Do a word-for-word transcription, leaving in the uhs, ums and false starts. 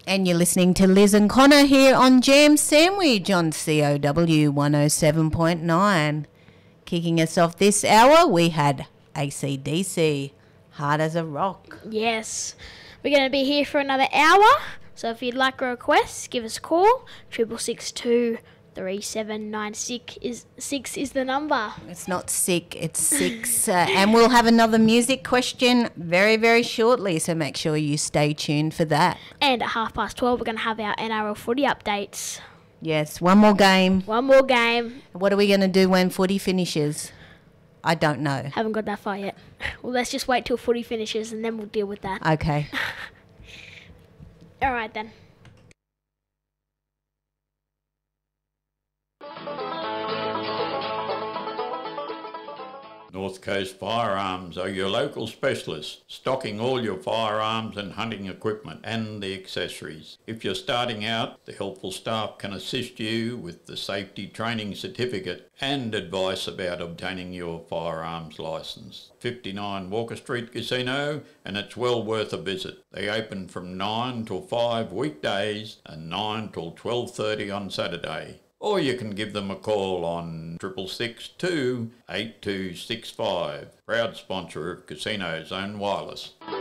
And you're listening to Liz and Connor here on Jam Sandwich on C O W one oh seven point nine. Kicking us off this hour, we had A C D C, Hard as a Rock. Yes. We're going to be here for another hour. So if you'd like a request, give us a call. Triple six two three seven nine six is six is the number. It's not sick, it's six. uh, and we'll have another music question very, very shortly, so make sure you stay tuned for that. And at half past twelve, we're going to have our N R L footy updates. Yes, one more game. One more game. What are we going to do when footy finishes? I don't know. Haven't got that far yet. Well, let's just wait till footy finishes and then we'll deal with that. Okay. All right then. North Coast Firearms are your local specialists, stocking all your firearms and hunting equipment and the accessories. If you're starting out, the helpful staff can assist you with the safety training certificate and advice about obtaining your firearms licence. fifty-nine Walker Street Casino, and it's well worth a visit. They open from nine till five weekdays and nine till twelve thirty on Saturday. Or you can give them a call on triple six two eight two six five. Proud sponsor of Casino Zone Wireless.